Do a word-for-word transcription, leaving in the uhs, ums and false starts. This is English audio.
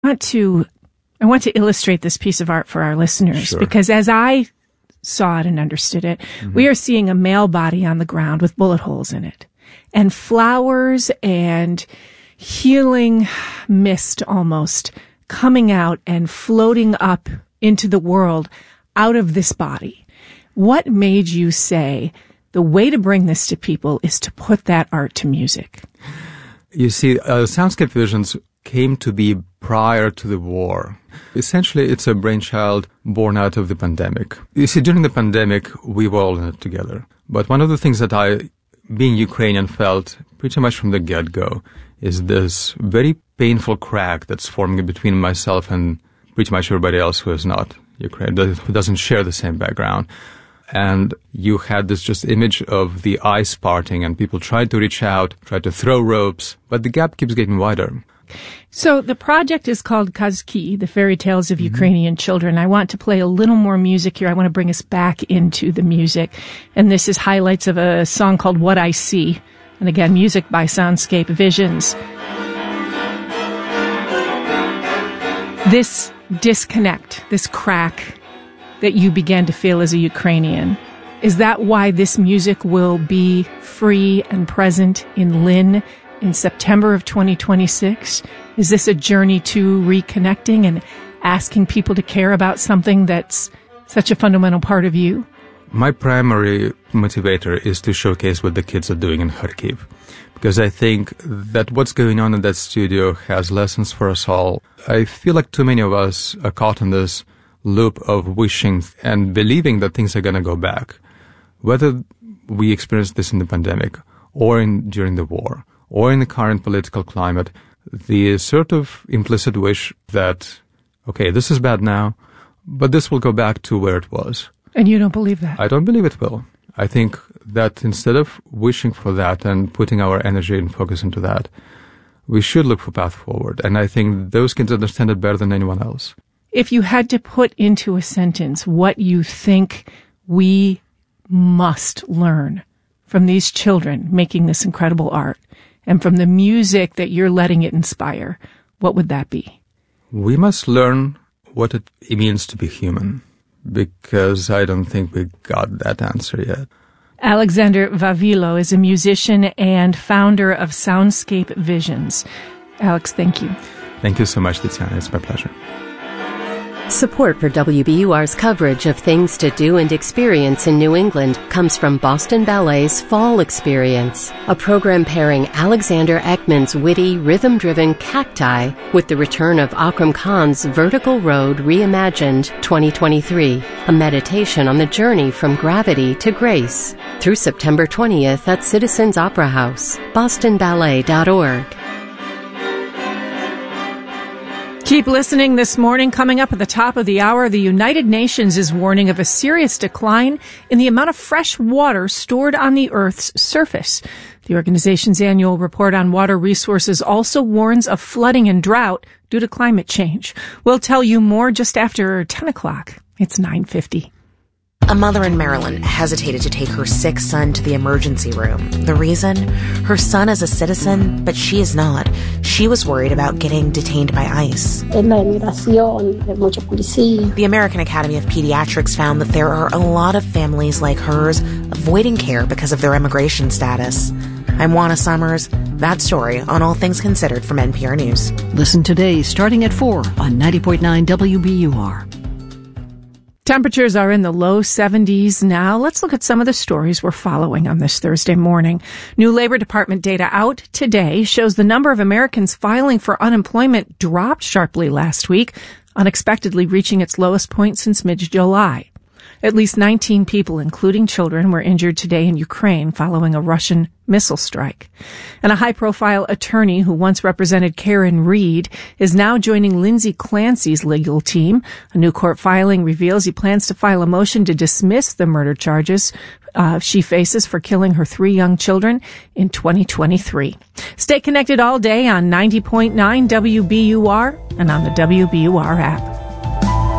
I want to, I want to illustrate this piece of art for our listeners, Sure. because as I saw it and understood it, mm-hmm. we are seeing a male body on the ground with bullet holes in it, and flowers and healing mist almost coming out and floating up into the world out of this body. What made you say the way to bring this to people is to put that art to music? You see, uh, Soundscape Visions came to be prior to the war. Essentially, it's a brainchild born out of the pandemic. You see, during the pandemic, we were all in it together. But one of the things that I, being Ukrainian, felt pretty much from the get-go is this very painful crack that's forming between myself and pretty much everybody else who is not Ukrainian, who doesn't share the same background. And you had this just image of the ice parting, and people tried to reach out, tried to throw ropes, but the gap keeps getting wider. So the project is called Kazki, the Fairy Tales of mm-hmm. Ukrainian Children. I want to play a little more music here. I want to bring us back into the music. And this is highlights of a song called What I See. And again, music by Soundscape Visions. This disconnect, this crack that you began to feel as a Ukrainian, is that why this music will be free and present in Lynn in September of twenty twenty-six? Is this a journey to reconnecting and asking people to care about something that's such a fundamental part of you? My primary motivator is to showcase what the kids are doing in Kharkiv, because I think that what's going on in that studio has lessons for us all. I feel like too many of us are caught in this loop of wishing and believing that things are going to go back. Whether we experience this in the pandemic or in during the war or in the current political climate, the sort of implicit wish that, okay, this is bad now, but this will go back to where it was. And you don't believe that? I don't believe it will. I think that instead of wishing for that and putting our energy and focus into that, we should look for path forward. And I think those kids understand it better than anyone else. If you had to put into a sentence what you think we must learn from these children making this incredible art and from the music that you're letting it inspire, what would that be? We must learn what it means to be human, because I don't think we got that answer yet. Alexander Vavillo is a musician and founder of Soundscape Visions. Alex, thank you. Thank you so much, Tiziana. It's my pleasure. Support for W B U R's coverage of things to do and experience in New England comes from Boston Ballet's Fall Experience, a program pairing Alexander Ekman's witty, rhythm-driven Cacti with the return of Akram Khan's Vertical Road Reimagined twenty twenty-three, a meditation on the journey from gravity to grace, through September twentieth at Citizens Opera House, boston ballet dot org. Keep listening this morning. Coming up at the top of the hour, the United Nations is warning of a serious decline in the amount of fresh water stored on the Earth's surface. The organization's annual report on water resources also warns of flooding and drought due to climate change. We'll tell you more just after ten o'clock. It's nine fifty. A mother in Maryland hesitated to take her sick son to the emergency room. The reason? Her son is a citizen, but she is not. She was worried about getting detained by ICE. The American Academy of Pediatrics found that there are a lot of families like hers avoiding care because of their immigration status. I'm Juana Summers. That story on All Things Considered from N P R News. Listen today starting at four on ninety point nine W B U R. Temperatures are in the low seventies now. Let's look at some of the stories we're following on this Thursday morning. New Labor Department data out today shows the number of Americans filing for unemployment dropped sharply last week, unexpectedly reaching its lowest point since mid-July. At least nineteen people, including children, were injured today in Ukraine following a Russian missile strike. And a high-profile attorney who once represented Karen Reed is now joining Lindsay Clancy's legal team. A new court filing reveals he plans to file a motion to dismiss the murder charges uh, she faces for killing her three young children in twenty twenty-three. Stay connected all day on ninety point nine W B U R and on the W B U R app.